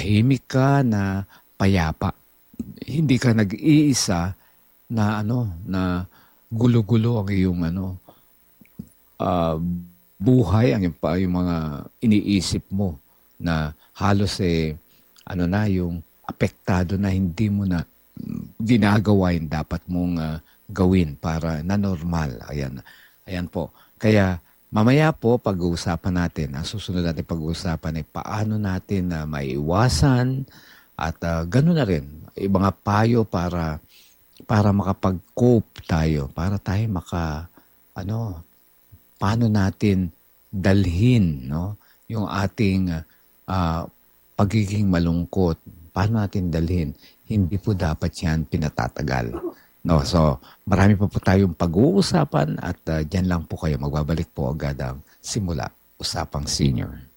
tahimik ka na payapa. Hindi ka nag-iisa na na gulo-gulo ang iyong ah, buhay, yung mga iniisip mo na halos yung apektado na hindi mo na ginagawa yung dapat mong gawin para na normal. Ayan. Ayan po. Kaya mamaya po pag-uusapan natin, ang susunod natin pag-uusapan ay paano natin na maiwasan at gano'n na rin, ibang payo para makapag-cope tayo, para tayo paano natin dalhin, no, yung ating pagiging malungkot. Paano natin dalhin? Hindi po dapat yan pinatatagal. No, so marami pa po tayong pag-uusapan at diyan lang po kayo. Magbabalik po agad ang simula Usapang Senior.